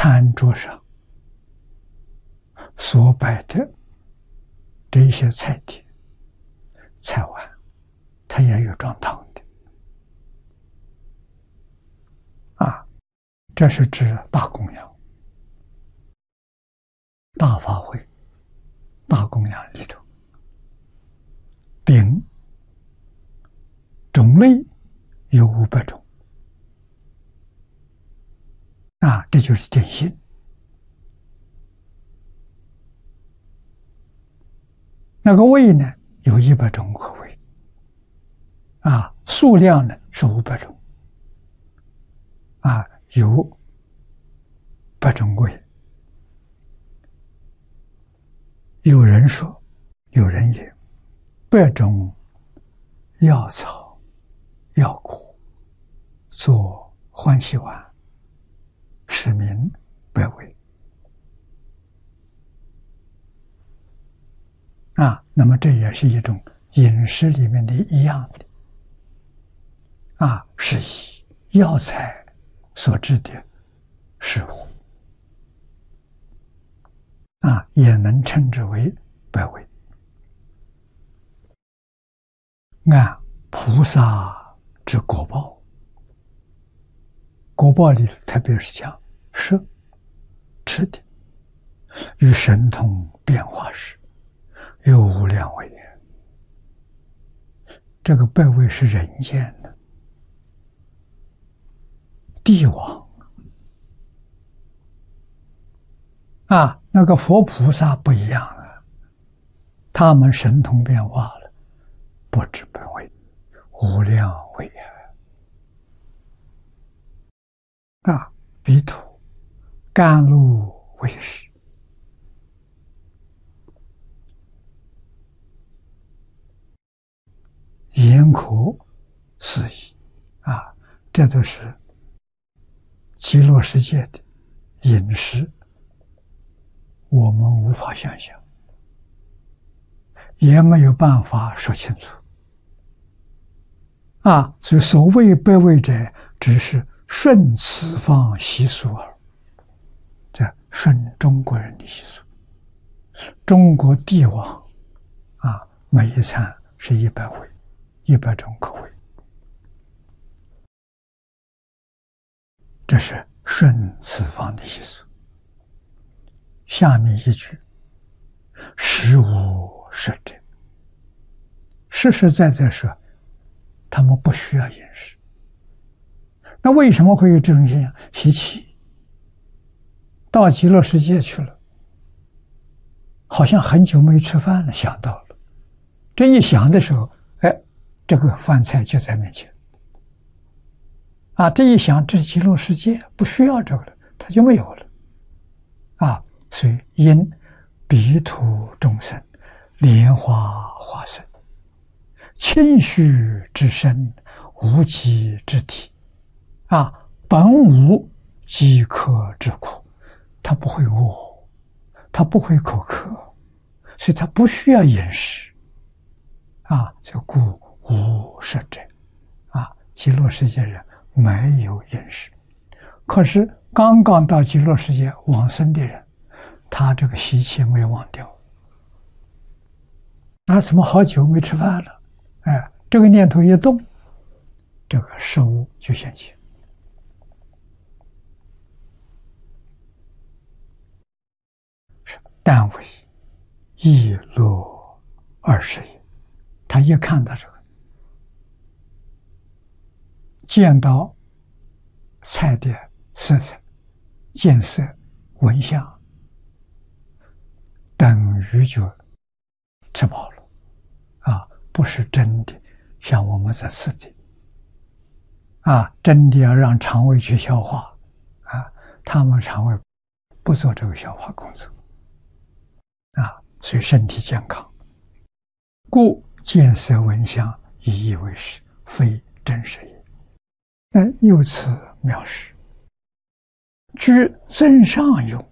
餐桌上所摆的这一些菜碟、菜碗，它也有装汤的啊。这是指大供养、大法会、大供养里头，饼种类有500种啊，这就是点心。那个味呢，有100种口味啊，数量呢是500种啊，有8种味。有人说，有人也8种药草药果，做欢喜丸，使民百味啊。那么这也是一种饮食里面的一样的啊，是以药材所制的食物啊，也能称之为百味。按菩萨之果报，果报里特别是讲食吃的，与神通变化时，有无量味也。这个百味是人间的，帝王啊，那个佛菩萨不一样啊，他们神通变化了，不止百味，无量味啊！彼土甘露为食，言可思议啊！这都是极乐世界的饮食，我们无法想象，也没有办法说清楚啊！所以所谓百味者，只是顺此方习俗耳，这顺中国人的习俗。中国帝王啊，每一餐是100味，100种口味，这是顺此方的习俗。下面一句，实无摄者，实实在在说，他们不需要饮食。那为什么会有这种现象？习气，到极乐世界去了，好像很久没吃饭了，想到了，这一想的时候，哎，这个饭菜就在面前啊！这一想，这是极乐世界，不需要这个了，它就没有了啊！所以因彼土众生莲花化身，谦虚之身，无极之体啊，本无饥渴之苦，他不会饿，他不会口渴，所以他不需要饮食啊，就故无摄者啊。极乐世界人没有饮食，可是刚刚到极乐世界往生的人，他这个习气没忘掉啊，怎么好久没吃饭了？哎，这个念头一动，这个食物就现前。但为亦乐20也。他一看到这个，见到菜的色彩、见色、闻香，等于就吃饱了啊！不是真的像我们在吃的啊，真的要让肠胃去消化啊，他们肠胃不做这个消化工作啊，所以身体健康。故见色闻香，以以为是，非真实也。那由此藐视，居增上用，